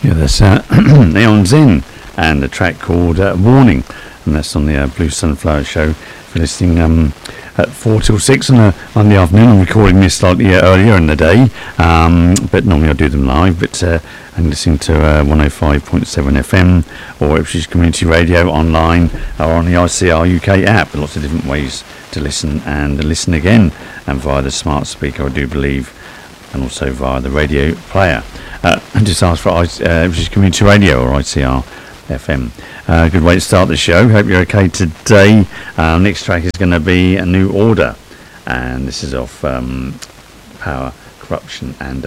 Yeah, that's Neon Zen and a track called Warning, and that's on the Blue Sunflower Show. If you're listening at 4 till 6 on a Monday afternoon, I'm recording this slightly earlier in the day, but normally I do them live, but I'm listening to 105.7 FM or Ipswich Community Radio online or on the ICR UK app. Lots of different ways to listen and listen again, and via the smart speaker, I do believe, and also via the radio player. Just ask for Ipswich Community Radio or ICR FM. Good way to start the show. Hope you're okay today. Next track is going to be A New Order, and this is off Power, Corruption and